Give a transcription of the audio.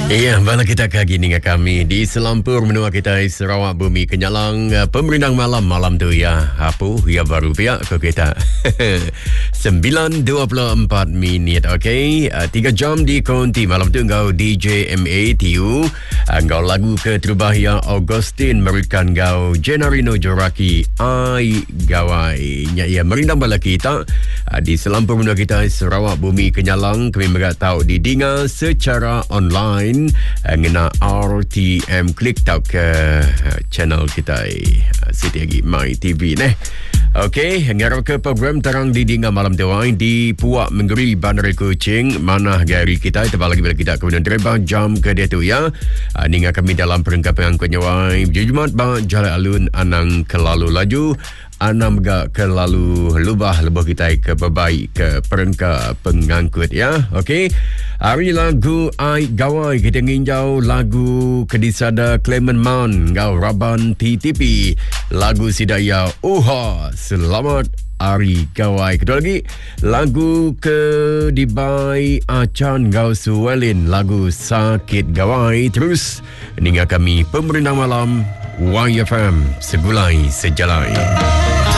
Iya, bala kita kaki dengan kami di Selampur menua kita Sarawak Bumi Kenyalang pemerintah malam tu ya. Apa ya baru pihak ke kita 9.24 minit. Okey, 3 jam di konti malam tu engkau DJ MATU engkau lagu ke terbahaya Augustin merukan engkau Jenarino Joraki ai gawai ya merindang bala kita di Selampur menua kita Sarawak Bumi Kenyalang kami tahu didinga secara online ngena RTM klik tau ke channel kita Siti Agi My TV neh. Okey, ngarap ke program terang didinga malam tu di Puak Menggeri Bandar Kuching mana gari kita tebal lagi bila kita kemudian tereba jam ke dia tu ya. Ninga kami dalam perengkapan penyewai Jumat ba jalan alun anang kelalu laju anam ga ke lalu lubah lebah kita ke bebaik ke perengka pengangkut ya. Okey, hari lagu ai gawai kita nginjau lagu kedisada Clement Mount ngau Raban TTP lagu sidaya Uha selamat hari gawai. Kedua lagi lagu ke dibai Acan Gau Suwelin lagu sakit gawai. Terus ninga kami pemerintah malam YFM segulai sejalai.